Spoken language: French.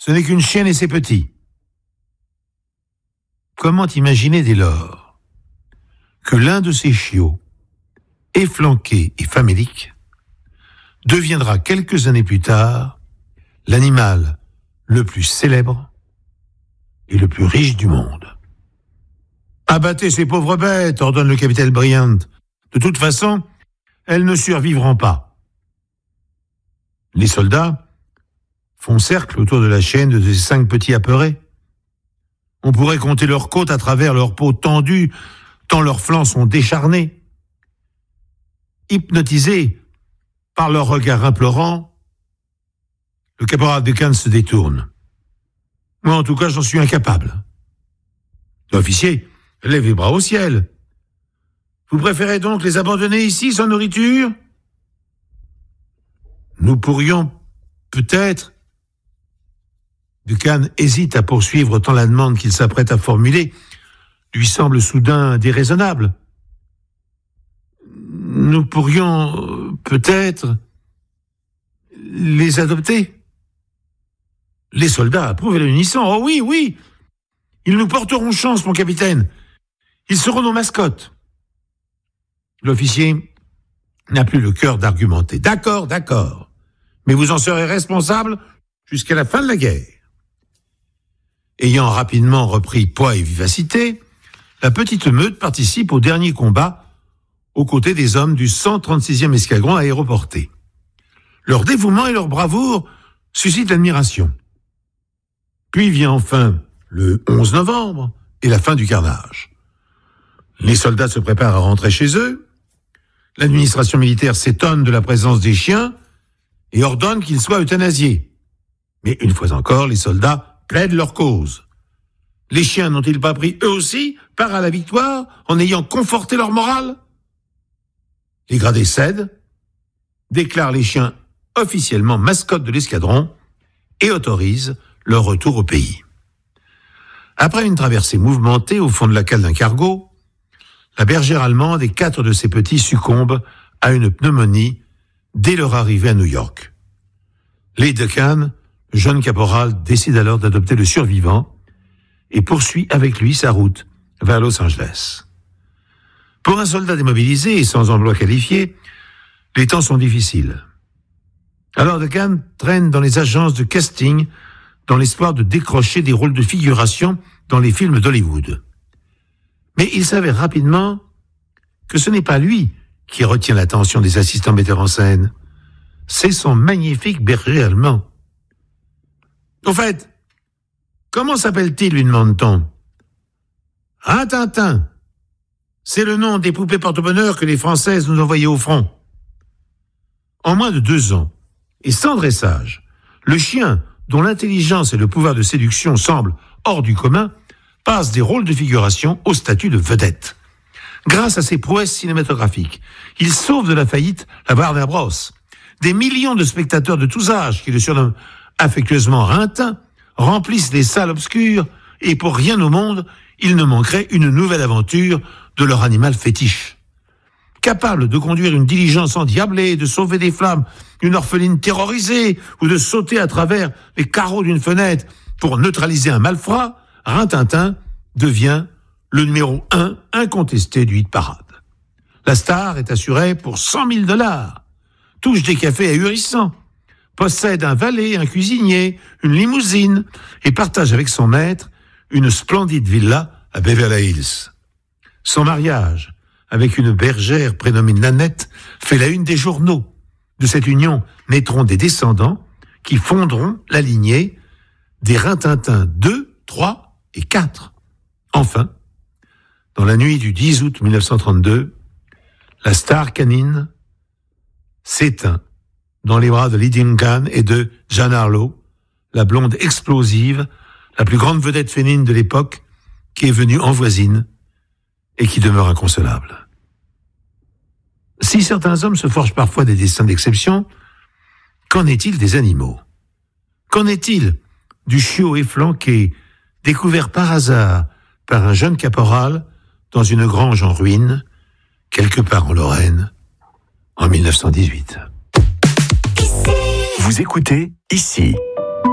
Ce n'est qu'une chienne et ses petits. Comment imaginer dès lors que l'un de ces chiots, efflanqué et famélique, deviendra quelques années plus tard l'animal le plus célèbre et le plus riche du monde. Abattez ces pauvres bêtes, ordonne le capitaine Bryant. De toute façon, elles ne survivront pas. Les soldats font cercle autour de la chienne de ces 5 petits apeurés. On pourrait compter leurs côtes à travers leur peau tendue, tant leurs flancs sont décharnés. Hypnotisé par leur regard implorant, le caporal Duncan se détourne. Moi, en tout cas, j'en suis incapable. L'officier lève les bras au ciel. Vous préférez donc les abandonner ici, sans nourriture ? Nous pourrions peut-être... Duncan hésite à poursuivre tant la demande qu'il s'apprête à formuler lui semble soudain déraisonnable. Nous pourrions peut-être les adopter. Les soldats approuvent à l'unisson. Oh oui, oui, ils nous porteront chance, mon capitaine. Ils seront nos mascottes. L'officier n'a plus le cœur d'argumenter. D'accord, mais vous en serez responsable jusqu'à la fin de la guerre. Ayant rapidement repris poids et vivacité, la petite meute participe au dernier combat aux côtés des hommes du 136e escadron aéroporté. Leur dévouement et leur bravoure suscitent l'admiration. Puis vient enfin le 11 novembre et la fin du carnage. Les soldats se préparent à rentrer chez eux. L'administration militaire s'étonne de la présence des chiens et ordonne qu'ils soient euthanasiés. Mais une fois encore, les soldats plaident leur cause. Les chiens n'ont-ils pas pris eux aussi part à la victoire en ayant conforté leur morale ? Les gradés cèdent, déclarent les chiens officiellement mascottes de l'escadron et autorisent leur retour au pays. Après une traversée mouvementée au fond de la cale d'un cargo, la bergère allemande et 4 de ses petits succombent à une pneumonie dès leur arrivée à New York. Lee Duncan, le jeune caporal, décide alors d'adopter le survivant et poursuit avec lui sa route vers Los Angeles. Pour un soldat démobilisé et sans emploi qualifié, les temps sont difficiles. Alors Duncan traîne dans les agences de casting dans l'espoir de décrocher des rôles de figuration dans les films d'Hollywood. Mais il s'avère rapidement que ce n'est pas lui qui retient l'attention des assistants metteurs en scène. C'est son magnifique berger allemand. Au fait, comment s'appelle-t-il, lui demande-t-on ? Rintintin. C'est le nom des poupées porte-bonheur que les Françaises nous envoyaient au front. En moins de 2 ans, et sans dressage, le chien, dont l'intelligence et le pouvoir de séduction semblent hors du commun, passe des rôles de figuration au statut de vedette. Grâce à ses prouesses cinématographiques, il sauve de la faillite la Warner Bros. Des millions de spectateurs de tous âges qui le surnomment affectueusement Rintin remplissent les salles obscures et pour rien au monde, il ne manquerait une nouvelle aventure de leur animal fétiche. Capable de conduire une diligence endiablée, de sauver des flammes d'une orpheline terrorisée ou de sauter à travers les carreaux d'une fenêtre pour neutraliser un malfrat, Rintintin devient le numéro 1 incontesté du hit parade. La star est assurée pour $100 000, touche des cafés ahurissants, possède un valet, un cuisinier, une limousine et partage avec son maître une splendide villa à Beverly Hills. Son mariage avec une bergère prénommée Nanette fait la une des journaux. De cette union naîtront des descendants qui fonderont la lignée des Rintintin 2, 3 et 4. Enfin, dans la nuit du 10 août 1932, la star canine s'éteint dans les bras de Lee Duncan et de Jan Harlow, la blonde explosive, la plus grande vedette féminine de l'époque, qui est venue en voisine et qui demeure inconsolable. Si certains hommes se forgent parfois des destins d'exception, qu'en est-il des animaux ? Qu'en est-il du chiot efflanqué, découvert par hasard par un jeune caporal dans une grange en ruine, quelque part en Lorraine, en 1918 ? Vous écoutez Ici.